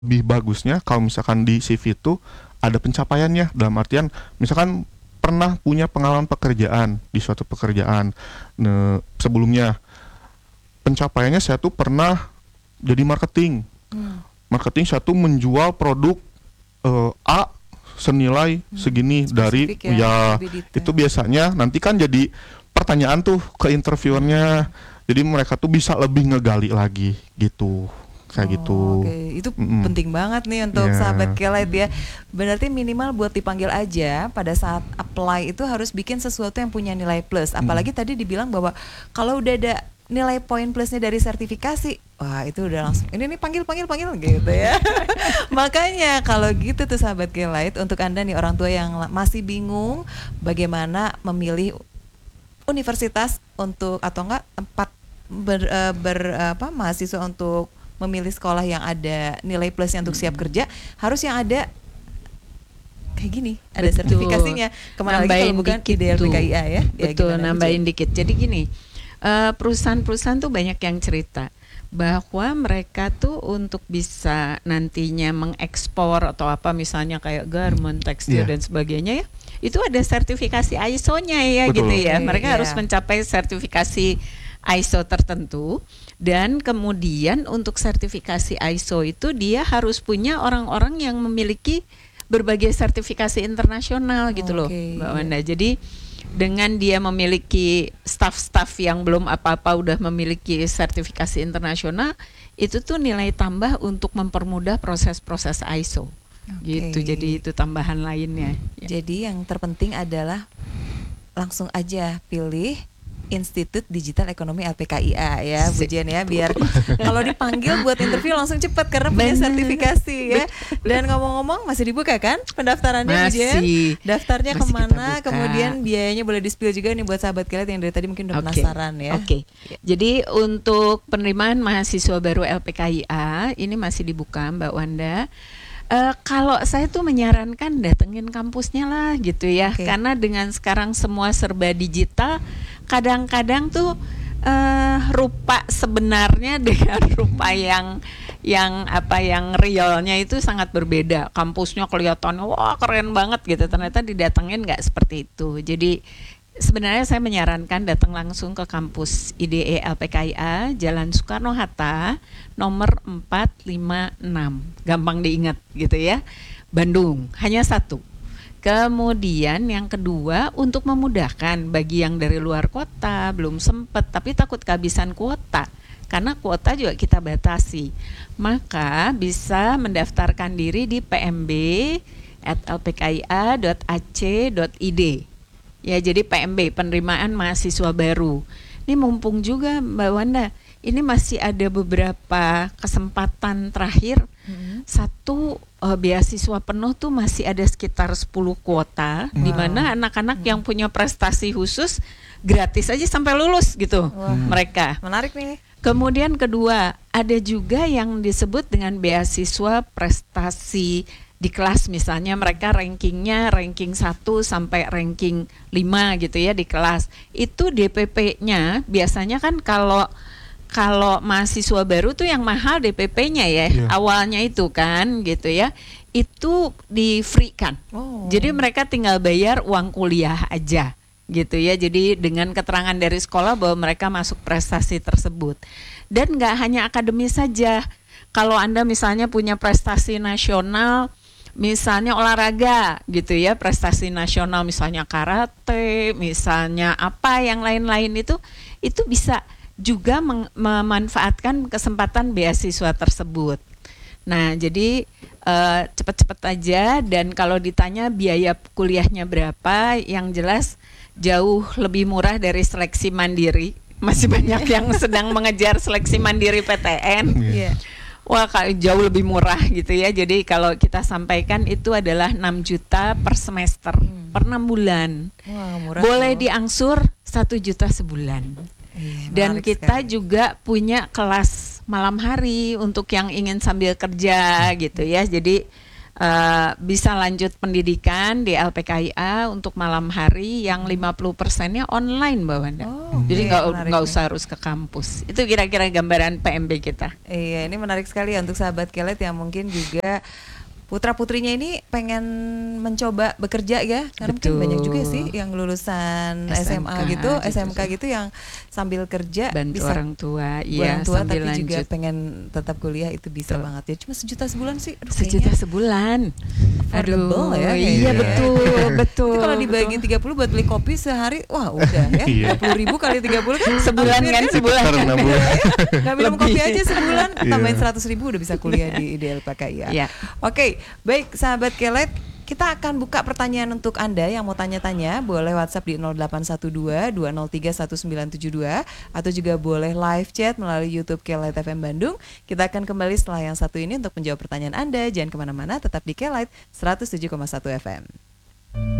lebih bagusnya kalau misalkan di CV itu ada pencapaiannya, dalam artian misalkan pernah punya pengalaman pekerjaan di suatu pekerjaan sebelumnya, pencapaiannya saya tuh pernah jadi marketing. Marketing saya tuh menjual produk A senilai segini dari Spesifik ya, lebih detail. itu biasanya nanti kan jadi pertanyaan tuh ke interviewernya. Jadi mereka tuh bisa lebih ngegali lagi gitu. Kayak gitu. Oke, itu penting banget nih untuk Yeah. sahabat Kelight ya. Berarti minimal buat dipanggil aja pada saat apply itu harus bikin sesuatu yang punya nilai plus. Apalagi tadi dibilang bahwa kalau udah ada nilai poin plusnya dari sertifikasi, wah itu udah langsung ini nih panggil gitu ya. Makanya kalau gitu tuh sahabat Kelight, untuk Anda nih orang tua yang masih bingung bagaimana memilih universitas untuk atau enggak tempat mahasiswa untuk memilih sekolah yang ada nilai plusnya untuk siap kerja, harus yang ada kayak gini, ada Betul. sertifikasinya. Kemana lagi kalau Nambahin bukan dikit IDL tuh. PKIA ya? Betul, Gimana, nambahin Bu? dikit. Jadi gini, perusahaan-perusahaan tuh banyak yang cerita bahwa mereka tuh untuk bisa nantinya mengekspor atau apa misalnya kayak garment, tekstil Iya. dan sebagainya ya, itu ada sertifikasi ISO-nya ya. Betul. Gitu ya. Oke, Mereka iya. harus mencapai sertifikasi ISO tertentu, dan kemudian untuk sertifikasi ISO itu dia harus punya orang-orang yang memiliki berbagai sertifikasi internasional gitu loh, Oke, Mbak iya. Wanda. Jadi dengan dia memiliki staff-staff yang belum apa-apa udah memiliki sertifikasi internasional, itu tuh nilai tambah untuk mempermudah proses-proses ISO. Gitu. Jadi itu tambahan lainnya. Jadi yang terpenting adalah langsung aja pilih Institut Digital Ekonomi LPKIA ya, Bu Jen ya, biar kalau dipanggil buat interview langsung cepat karena punya Bener. sertifikasi ya. Dan ngomong-ngomong masih dibuka kan pendaftarannya, Bu Jen? Masih. Daftarnya Masih kita kemana? buka. Kemudian biayanya boleh di-spill juga nih buat sahabat Kelight yang dari tadi mungkin udah Oke. penasaran ya. Oke. Jadi untuk penerimaan mahasiswa baru LPKIA ini masih dibuka, Mbak Wanda. Kalau saya tuh menyarankan datengin kampusnya lah gitu ya, Oke. karena dengan sekarang semua serba digital, kadang-kadang tuh rupa sebenarnya dengan rupa yang realnya itu sangat berbeda. Kampusnya kelihatannya wah keren banget gitu, ternyata didatengin nggak seperti itu. Jadi sebenarnya saya menyarankan datang langsung ke kampus IDE LPKIA Jalan Soekarno-Hatta nomor 456, gampang diingat gitu ya, Bandung, hanya satu. Kemudian yang kedua, untuk memudahkan bagi yang dari luar kota belum sempat tapi takut kehabisan kuota, karena kuota juga kita batasi, maka bisa mendaftarkan diri di pmb@lpkia.ac.id. Ya, jadi PMB, penerimaan mahasiswa baru. Ini mumpung juga Mbak Wanda, ini masih ada beberapa kesempatan terakhir. Satu, beasiswa penuh tuh masih ada sekitar 10 kuota, di mana anak-anak yang punya prestasi khusus gratis aja sampai lulus gitu mereka. Menarik nih. Kemudian kedua, ada juga yang disebut dengan beasiswa prestasi di kelas, misalnya mereka rankingnya ranking 1 sampai ranking 5 gitu ya di kelas. Itu DPP-nya biasanya kan kalau mahasiswa baru tuh yang mahal DPP-nya ya, Iya. awalnya itu kan gitu ya. Itu di-free kan. Oh. Jadi mereka tinggal bayar uang kuliah aja gitu ya. Jadi dengan keterangan dari sekolah bahwa mereka masuk prestasi tersebut. Dan nggak hanya akademis saja. Kalau Anda misalnya punya prestasi nasional, misalnya olahraga gitu ya, prestasi nasional misalnya karate, misalnya apa yang lain-lain itu bisa juga memanfaatkan kesempatan beasiswa tersebut. Nah, jadi cepat-cepat aja, dan kalau ditanya biaya kuliahnya berapa, yang jelas jauh lebih murah dari seleksi mandiri. Masih banyak yang sedang mengejar seleksi mandiri PTN. Iya. Wah, jauh lebih murah gitu ya. Jadi kalau kita sampaikan itu adalah 6 juta per semester, per 6 bulan. Wah, murah. Boleh tuh. diangsur 1 juta sebulan. Iya, Dan menarik kita sekali. juga punya kelas malam hari untuk yang ingin sambil kerja gitu ya. Jadi bisa lanjut pendidikan di LPKIA untuk malam hari yang 50%-nya online Mbak Wanda. Oh, Jadi oke, menarik nggak nih. usah harus ke kampus. Itu kira-kira gambaran PMB kita. Iya, ini menarik sekali ya untuk sahabat Kelet yang mungkin juga putra-putrinya ini pengen mencoba bekerja ya, karena mungkin Betul. banyak juga sih yang lulusan SMA gitu, SMK gitu yang sambil kerja Bantu bisa orang tua, iya, orang tua sambil tapi juga lanjut. pengen tetap kuliah itu bisa Betul. banget ya. Cuma 1 juta sebulan sih, aduh, Sejuta kayaknya sebulan. affordable ya iya kayaknya. betul, betul. Itu kalau dibagi 30 buat beli kopi sehari, wah udah ya. Iya. 30.000 kali 30 kan Sebulan hampir kan, sebulan Sekitar kan. 6 bulan. Nggak minum Lebih. kopi aja sebulan, Iya. tambahin 100.000 udah bisa kuliah di LPKIA. Iya. Oke, baik sahabat Kelet, kita akan buka pertanyaan untuk Anda yang mau tanya-tanya, boleh WhatsApp di 0812 203 1972 atau juga boleh live chat melalui YouTube Kelet FM Bandung. Kita akan kembali setelah yang satu ini untuk menjawab pertanyaan Anda. Jangan kemana-mana, tetap di Kelet 107,1 FM.